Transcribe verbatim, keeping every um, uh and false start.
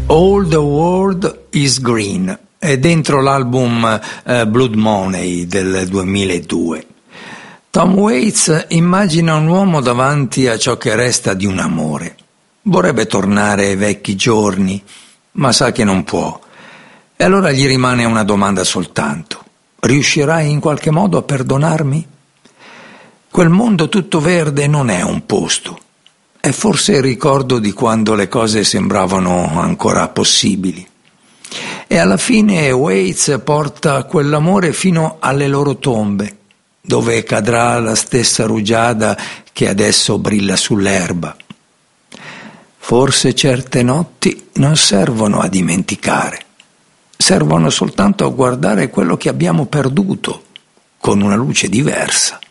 All the World is Green è dentro l'album uh, Blood Money del duemiladue. Tom Waits immagina un uomo davanti a ciò che resta di un amore. Vorrebbe tornare ai vecchi giorni, ma sa che non può. E allora gli rimane una domanda soltanto: riuscirai in qualche modo a perdonarmi? Quel mondo tutto verde non è un posto. È forse il ricordo di quando le cose sembravano ancora possibili. E alla fine Waits porta quell'amore fino alle loro tombe, dove cadrà la stessa rugiada che adesso brilla sull'erba. Forse certe notti non servono a dimenticare, servono soltanto a guardare quello che abbiamo perduto con una luce diversa.